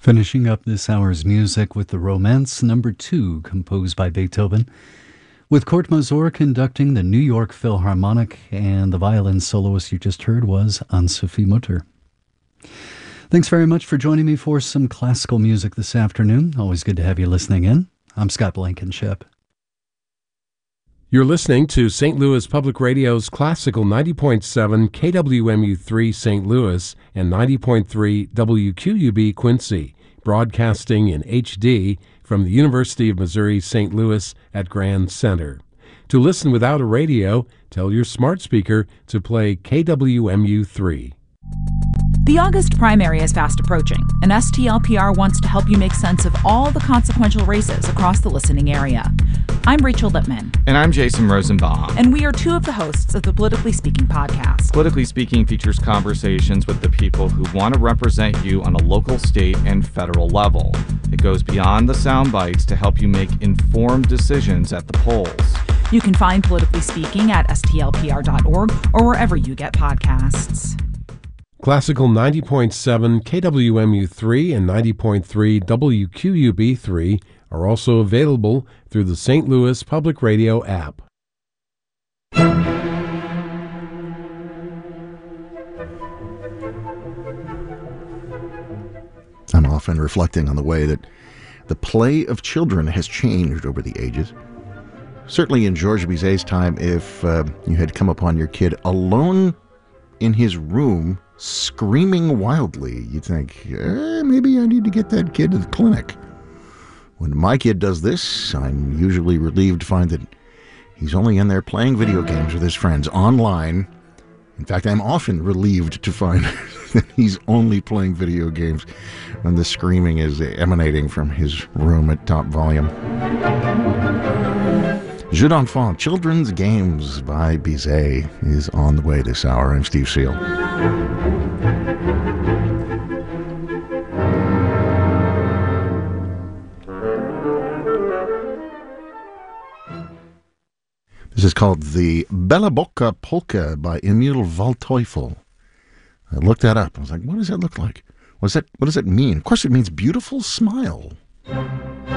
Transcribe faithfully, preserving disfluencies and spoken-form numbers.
Finishing up this hour's music with the Romance Number Two, composed by Beethoven, with Kurt Masur conducting the New York Philharmonic, and the violin soloist you just heard was Anne-Sophie Mutter. Thanks very much for joining me for some classical music this afternoon. Always good to have you listening in. I'm Scott Blankenship. You're listening to Saint Louis Public Radio's Classical ninety point seven K W M U three Saint Louis and ninety point three W Q U B Quincy, broadcasting in H D from the University of Missouri Saint Louis at Grand Center. To listen without a radio, tell your smart speaker to play K W M U three. The August primary is fast approaching, and S T L P R wants to help you make sense of all the consequential races across the listening area. I'm Rachel Lippman. And I'm Jason Rosenbaum. And we are two of the hosts of the Politically Speaking podcast. Politically Speaking features conversations with the people who want to represent you on a local, state, and federal level. It goes beyond the sound bites to help you make informed decisions at the polls. You can find Politically Speaking at S T L P R dot org or wherever you get podcasts. Classical ninety point seven K W M U three and ninety point three W Q U B three are also available through the Saint Louis Public Radio app. I'm often reflecting on the way that the play of children has changed over the ages. Certainly in Georges Bizet's time, if uh, you had come upon your kid alone in his room screaming wildly, you'd think, eh, maybe I need to get that kid to the clinic. When my kid does this, I'm usually relieved to find that he's only in there playing video games with his friends online. In fact, I'm often relieved to find that he's only playing video games when the screaming is emanating from his room at top volume. Jeux d'enfants, Children's Games by Bizet is on the way this hour. I'm Steve Seal. This is called the Bella Bocca Polka by Emil Waldteufel. I looked that up. I was like, what does that look like? What does that, what does that mean? Of course, it means beautiful smile.